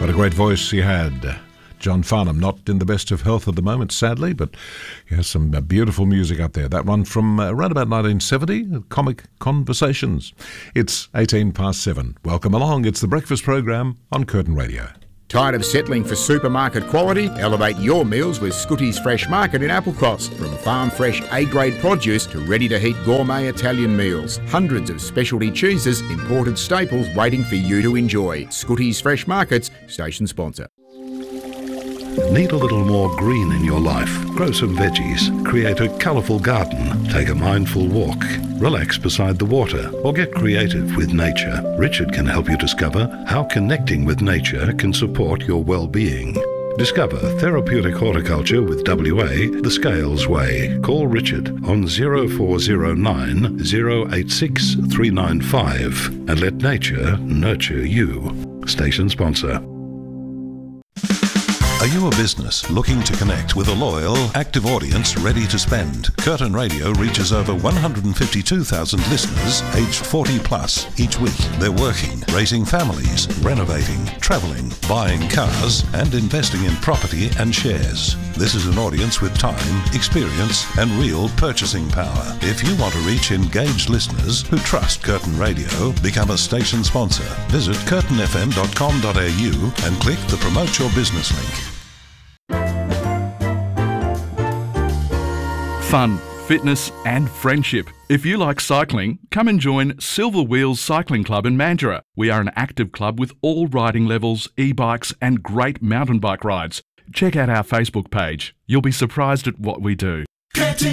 What a great voice he had. John Farnham, not in the best of health at the moment, sadly, but he has some beautiful music up there. That one from around about 1970, Comic Conversations. It's 7:18. Welcome along. It's the breakfast program on Curtin Radio. Tired of settling for supermarket quality? Elevate your meals with Scooty's Fresh Market in Applecross. From farm fresh A-grade produce to ready-to-heat gourmet Italian meals. Hundreds of specialty cheeses, imported staples waiting for you to enjoy. Scooty's Fresh Markets, station sponsor. Need a little more green in your life? Grow some veggies, create a colourful garden, take a mindful walk, relax beside the water, or get creative with nature. Richard can help you discover how connecting with nature can support your well-being. Discover therapeutic horticulture with WA the Scales Way. Call Richard on 0409 086 395 and let nature nurture you. Station sponsor. Are you a business looking to connect with a loyal, active audience ready to spend? Curtin Radio reaches over 152,000 listeners aged 40 plus each week. They're working, raising families, renovating, travelling, buying cars and investing in property and shares. This is an audience with time, experience and real purchasing power. If you want to reach engaged listeners who trust Curtin Radio, become a station sponsor. Visit curtinfm.com.au and click the Promote Your Business link. Fun, fitness and friendship. If you like cycling, come and join Silver Wheels Cycling Club in Mandurah. We are an active club with all riding levels, e-bikes and great mountain bike rides. Check out our Facebook page. You'll be surprised at what we do.